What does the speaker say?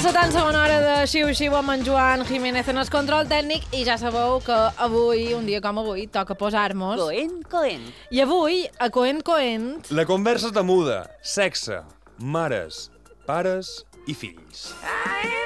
la tan segona hora de Xiu-Xiu amb en Joan Jiménez en el control tècnic i ja sabeu que avui, un dia com avui, toca posar-nos... Coent. I avui, a Coent... La conversa és de muda, sexe, mares, pares i fills.